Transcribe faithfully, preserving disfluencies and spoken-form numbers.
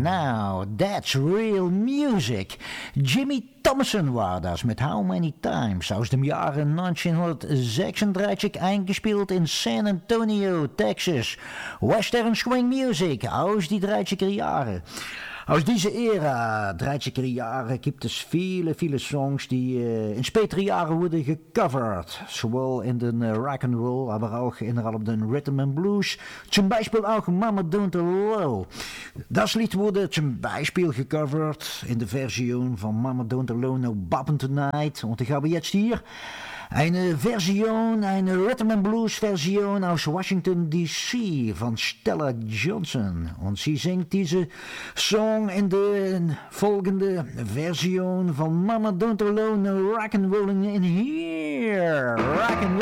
now that's real music. Jimmy Thompson war das mit How Many Times aus dem Jahre neunzehnhundertsechsunddreißig eingespielt in San Antonio, Texas. Western Swing Music aus die dreißiger Jahre. Aus dieser Ära, dreißiger Jahre, gibt es viele, viele Songs, die äh, in spätere Jahre wurden gecovert. Sowohl in den äh, Rock'n'Roll, aber auch innerhalb den Rhythm and Blues. Zum Beispiel auch Mama Don't Allow. Das Lied wurde zum Beispiel gecovert in der Version von Mama Don't Allow No Boppin' Tonight. Und ich habe jetzt hier eine Version, eine Rhythm and Blues Version aus Washington D C von Stella Johnson. Und sie singt diese Song in der folgende Version von Mama Don't Allow No Rock'n'Rollin' in Here. Rock'n'Roll.